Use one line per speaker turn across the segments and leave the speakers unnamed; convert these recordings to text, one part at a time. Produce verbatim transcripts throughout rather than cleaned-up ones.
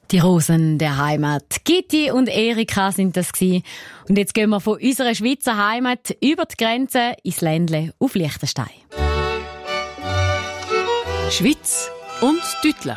Die Rosen der Heimat. Gitti und Erika sind das gewesen. Und jetzt gehen wir von unserer Schweizer Heimat über die Grenze ins Ländle auf Liechtenstein.
Schweiz und deutlich.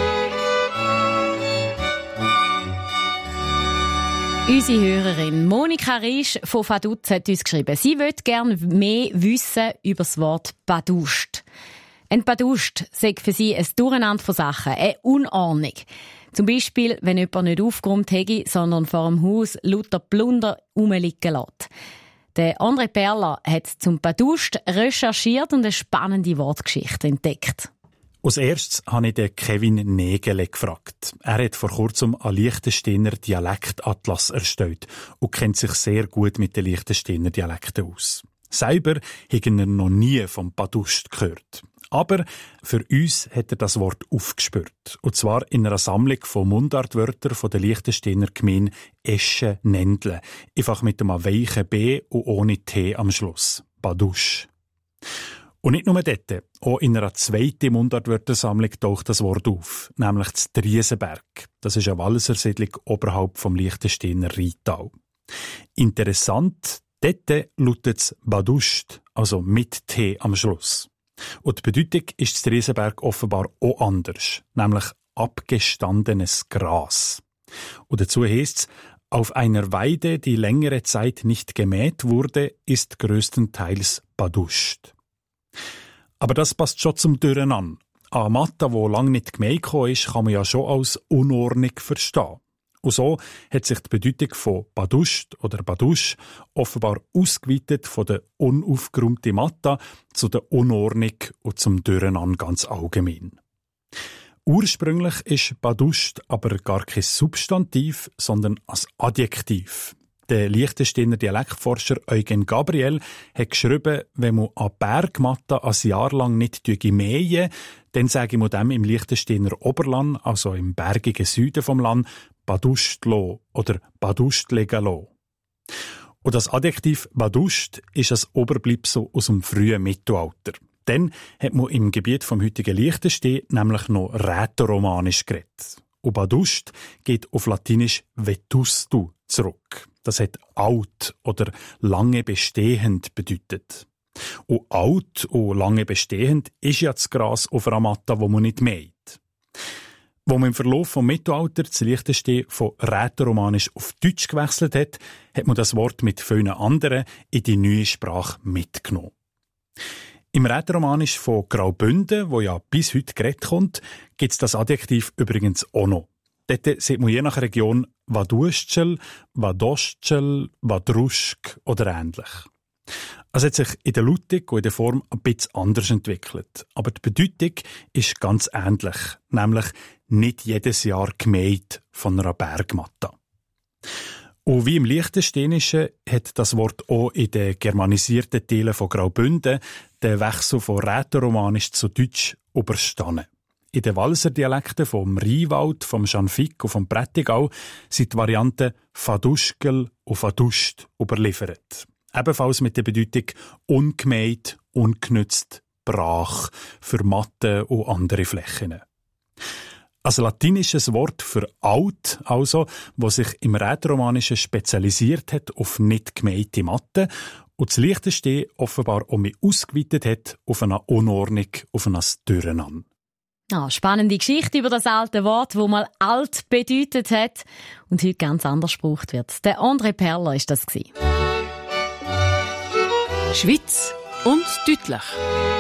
Unsere Hörerin Monika Riesch von Vaduz hat uns geschrieben, sie möchte gerne mehr wissen über das Wort Baduscht. Ein Baduscht sei für sie ein Durcheinander von Sachen, eine Unordnung. Zum Beispiel, wenn jemand nicht aufgeräumt hätte, sondern vor dem Haus lauter Plunder rumliegen lässt. Der André Perler hat zum Baduscht recherchiert und eine spannende Wortgeschichte entdeckt.
Als erstes habe ich den Kevin Nägele gefragt. Er hat vor kurzem einen Liechtensteiner Dialektatlas erstellt und kennt sich sehr gut mit den Liechtensteiner Dialekten aus. Selber hat er noch nie vom Baduscht gehört. Aber für uns hat er das Wort aufgespürt. Und zwar in einer Sammlung von Mundartwörtern von der Liechtensteiner Gemeinde Eschen-Nendle. Einfach mit einem weichen B und ohne T am Schluss. Badusch. Und nicht nur dort. Auch in einer zweiten Mundartwörtersammlung taucht das Wort auf. Nämlich das Driesenberg. Das ist eine Wallisersiedlung oberhalb vom Liechtensteiner Rheintal. Interessant, dort lautet es Baduscht, also mit T am Schluss. Und die Bedeutung ist das Driesenberg offenbar auch anders, nämlich abgestandenes Gras. Und dazu heisst es, auf einer Weide, die längere Zeit nicht gemäht wurde, ist größtenteils baduscht. Aber das passt schon zum Durcheinander. Eine Matte, die lange nicht gemäht ist, kann man ja schon als Unordnung verstehen. Und so hat sich die Bedeutung von baduscht oder badusch offenbar ausgeweitet von der unaufgeräumten Matte zu der Unordnung und zum Durcheinander ganz allgemein. Ursprünglich ist baduscht aber gar kein Substantiv, sondern ein Adjektiv. Der Liechtensteiner Dialektforscher Eugen Gabriel hat geschrieben, wenn man eine Bergmatte ein Jahr lang nicht mähen, dann sage man dem im Liechtensteiner Oberland, also im bergigen Süden vom Land, baduscht lo oder baduscht legen lo. Und das Adjektiv baduscht ist ein Oberbleibsel aus dem frühen Mittelalter. Dann hat man im Gebiet vom heutigen Liechtenstein nämlich noch rätoromanisch geredet. Und baduscht geht auf Latinisch vetustu zurück. Das hat alt oder lange bestehend bedeutet. Und alt und lange bestehend ist ja das Gras auf einer Matte, wo man nicht mäht. Wo man im Verlauf des Mittelalters das Liechtenstein von rätoromanisch auf Deutsch gewechselt hat, hat man das Wort mit vielen anderen in die neue Sprache mitgenommen. Im Rätoromanisch von Graubünden, wo ja bis heute geredet kommt, gibt es das Adjektiv übrigens auch noch. Dort sieht man je nach Region Waduschel, Wadoschel, Wadruschk oder ähnlich. Es hat sich in der Lautung und in der Form ein bisschen anders entwickelt. Aber die Bedeutung ist ganz ähnlich, nämlich nicht jedes Jahr gemäht von einer Bergmatte. Und wie im Liechtensteinischen hat das Wort auch in den germanisierten Teilen von Graubünden den Wechsel von Rätoromanisch zu Deutsch überstanden. In den Walliser Dialekten vom Rheinwald, vom Schanfigg und vom Prättigau sind die Varianten Vaduschkel und Vaduscht überliefert. Ebenfalls mit der Bedeutung ungemäht, ungenützt, brach, für Matten und andere Flächen. Ein latinisches Wort für alt, also, das sich im Rätoromanischen spezialisiert hat auf nicht gemähte Matten und das Liechtenstein offenbar auch mehr ausgeweitet hat auf eine Unordnung, auf ein Durcheinander.
Ah, spannende Geschichte über das alte Wort, das mal alt bedeutet hat und heute ganz anders gebraucht wird. Der André Perler war das.
Schweiz und deutlich.